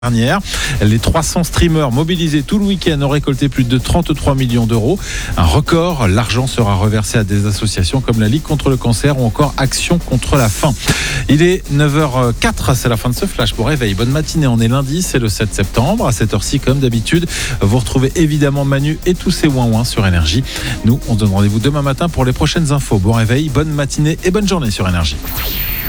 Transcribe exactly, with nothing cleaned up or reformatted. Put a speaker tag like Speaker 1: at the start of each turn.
Speaker 1: Dernière. Les trois cents streamers mobilisés tout le week-end ont récolté plus de trente-trois millions d'euros. Un record. L'argent sera reversé à des associations comme la Ligue contre le cancer ou encore Action contre la faim. Il est neuf heures zéro quatre, c'est la fin de ce flash pour réveil. Bonne matinée, on est lundi, c'est le sept septembre. À cette heure-ci, comme d'habitude, vous retrouvez évidemment Manu et tous ses ouin-ouin sur Énergie. Nous, on se donne rendez-vous demain matin pour les prochaines infos. Bon réveil, bonne matinée et bonne journée sur Énergie.